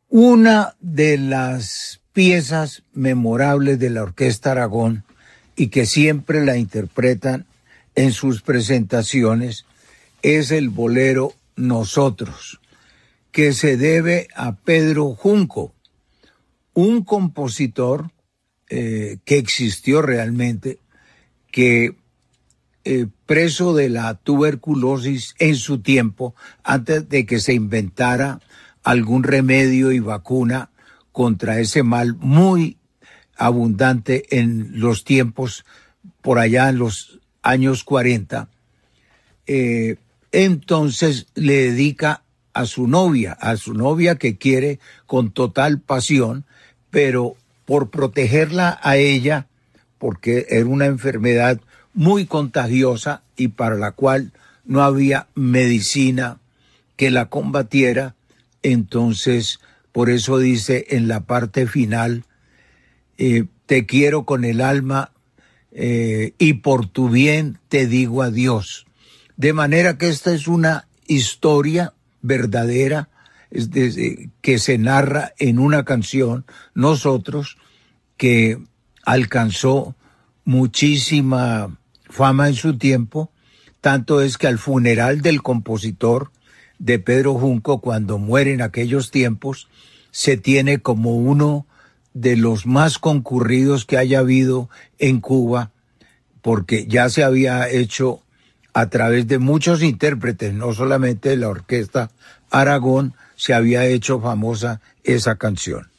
Una de las piezas memorables de la Orquesta Aragón y que siempre la interpretan en sus presentaciones es el bolero Nosotros, que se debe a Pedro Junco, un compositor que existió realmente, que preso de la tuberculosis en su tiempo, antes de que se inventara algún remedio y vacuna contra ese mal muy abundante en los tiempos, por allá en los años 40, entonces le dedica a su novia que quiere con total pasión, pero por protegerla a ella, porque era una enfermedad muy contagiosa y para la cual no había medicina que la combatiera, entonces por eso dice en la parte final, te quiero con el alma y por tu bien te digo adiós. De manera que esta es una historia verdadera que se narra en una canción, Nosotros, que alcanzó muchísima fama en su tiempo, tanto es que al funeral del compositor de Pedro Junco, cuando muere en aquellos tiempos, se tiene como uno de los más concurridos que haya habido en Cuba, porque ya se había hecho a través de muchos intérpretes, no solamente de la Orquesta Aragón, se había hecho famosa esa canción.